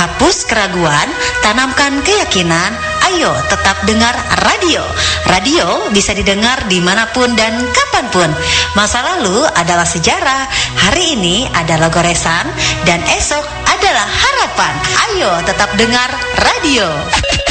Hapus keraguan, tanamkan keyakinan. Ayo tetap dengar radio. Radio bisa didengar dimanapun dan kapanpun. Masa lalu adalah sejarah, hari ini adalah goresan, dan esok adalah harapan. Ayo tetap dengar radio.